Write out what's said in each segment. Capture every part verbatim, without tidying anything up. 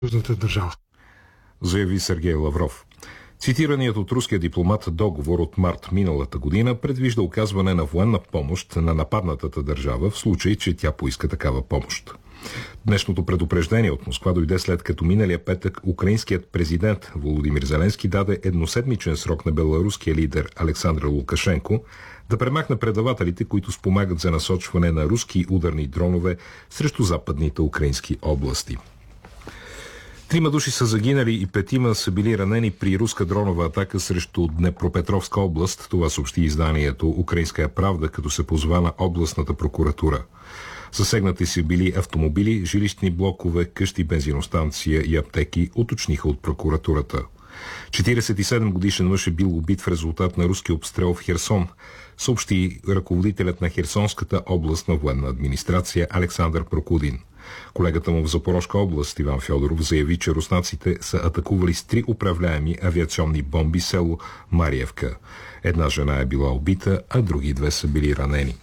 нужната държава. Заяви Сергей Лавров. Цитираният от руския дипломат договор от март миналата година предвижда оказване на военна помощ на нападнатата държава в случай, че тя поиска такава помощ. Днешното предупреждение от Москва дойде след като миналия петък украинският президент Володимир Зеленски даде едноседмичен срок на беларуския лидер Александър Лукашенко да премахне предавателите, които спомагат за насочване на руски ударни дронове срещу западните украински области. Трима души са загинали и петима са били ранени при руска дронова атака срещу Днепропетровска област. Това съобщи изданието Украинска правда, като се позова на областната прокуратура. Засегнати са били автомобили, жилищни блокове, къщи, бензиностанция и аптеки, уточниха от прокуратурата. четиридесет и седем годишен мъж е бил убит в резултат на руски обстрел в Херсон, съобщи ръководителят на Херсонската областна военна администрация Александър Прокудин. Колегата му в Запорожка област Иван Фьодоров заяви, че руснаците са атакували с три управляеми авиационни бомби село Мариевка. Една жена е била убита, а други две са били ранени.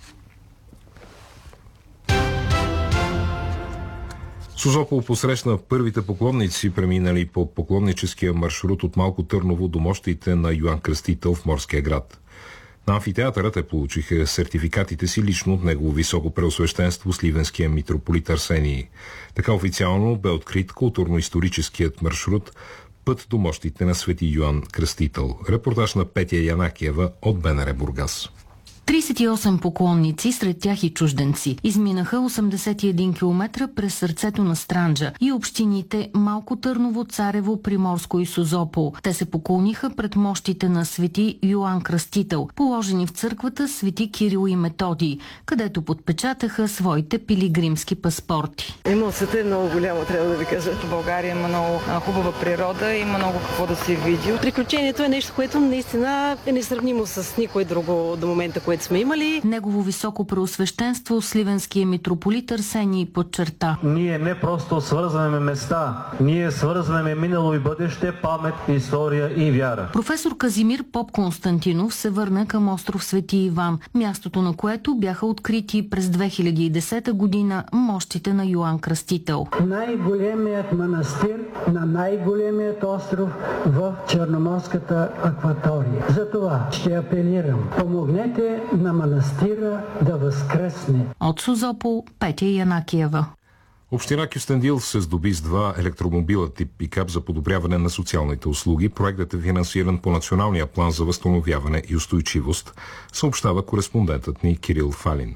Созопол посрещна първите поклонници, преминали по поклонническия маршрут от Малко Търново до мощите на Йоан Кръстител в морския град. На амфитеатъра те получиха сертификатите си лично от негово високо преосвещенство Сливенския митрополит Арсений. Така официално бе открит културно-историческият маршрут Път до мощите на Свети Йоан Кръстител. Репортаж на Петя Янакиева от БНР Бургас. тридесет и осем поклонници, сред тях и чужденци, изминаха осемдесет и един километра през сърцето на Странджа и общините Малко Търново, Царево, Приморско и Созопол. Те се поклониха пред мощите на Свети Йоан Кръстител, положени в църквата Свети Кирил и Методий, където подпечатаха своите пилигримски паспорти. Емоцията е много голяма, трябва да ви кажа. В България има много хубава природа, има много какво да се види. Приключението е нещо, което наистина е несравнимо с никой друго до момента, което сме имали. Негово високо преосвещенство Сливенския митрополит Арсений подчерта. Ние не просто свързваме места, ние свързваме минало и бъдеще, памет, история и вяра. Професор Казимир Поп Константинов се върна към остров Свети Иван, мястото на което бяха открити през две хиляди и десета година мощите на Йоан Кръстител. Най-големият манастир на най-големият остров в Черноморската акватория. Затова ще апелирам, помогнете на манастира да възкресне. От Созопол, Петя Янакиева. Община Кюстендил се здоби с два електромобила тип пикап за подобряване на социалните услуги. Проектът е финансиран по Националния план за възстановяване и устойчивост, съобщава кореспондентът ни Кирил Фалин.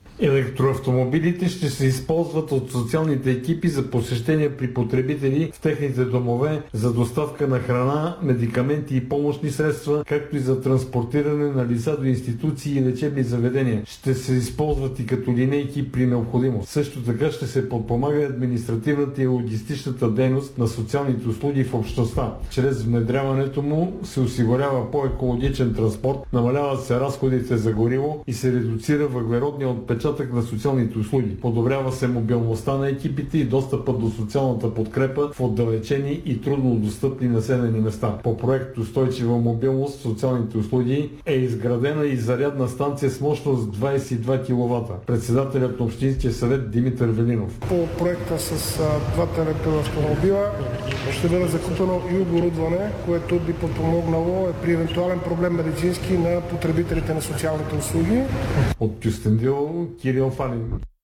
Електроавтомобилите ще се използват от социалните екипи за посещения при потребители в техните домове, за доставка на храна, медикаменти и помощни средства, както и за транспортиране на лица до институции и лечебни заведения. Ще се използват и като линейки при необходимост. Също така ще се подпомага административната и логистичната дейност на социалните услуги в общността. Чрез внедряването му се осигурява по-екологичен транспорт, намаляват се разходите за гориво и се редуцира въглеродния отпечатък на социалните услуги. Подобрява се мобилността на екипите и достъпа до социалната подкрепа в отдалечени и трудно достъпни населени места. По проект Устойчива мобилност в социалните услуги е изградена и зарядна станция с мощност двадесет и два киловата. Председателят на Общинския съвет Димитър Велинов. По проекта с а, двата електроавтомобила ще бъде закупено и оборудване, което би подпомогнало при евентуален проблем медицински на потребителите на социалните услуги. От Кюстендил Кирил Фалин.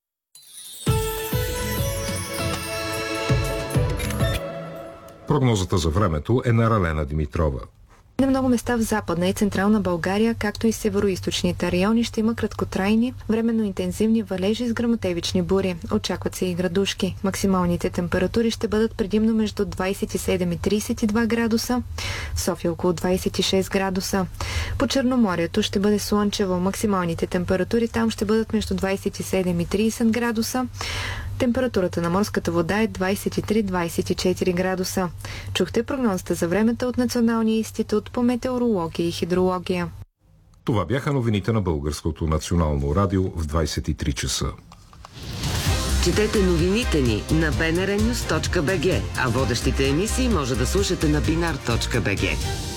Прогнозата за времето е на Ралена Димитрова. На много места в Западна и Централна България, както и североизточните райони, ще има краткотрайни, временно интензивни валежи с гръмотевични бури. Очакват се и градушки. Максималните температури ще бъдат предимно между двадесет и седем и тридесет и два градуса, в София около двадесет и шест градуса. По Черноморието ще бъде слънчево. Максималните температури там ще бъдат между двадесет и седем и тридесет градуса. Температурата на морската вода е двадесет и три до двадесет и четири градуса. Чухте прогнозата за времето от Националния институт по метеорология и хидрология. Това бяха новините на Българското национално радио в двадесет и три часа. Четете новините ни на би ен ар нюз точка би джи, а водещите емисии може да слушате на бинар точка би джи.